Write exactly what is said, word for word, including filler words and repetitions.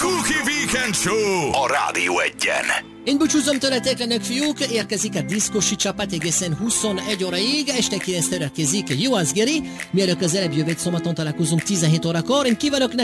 Cookie Weekend Show a Rádió Egyen. Én búcsúzom tőletek, lenök fiúk, érkezik a diszkosi csapat egészen huszonegy óraig, este kilenctől érkezik Jó az Geri, mielőtt közelebb jövő szombaton találkozunk tizenhét órakor. Én kívánok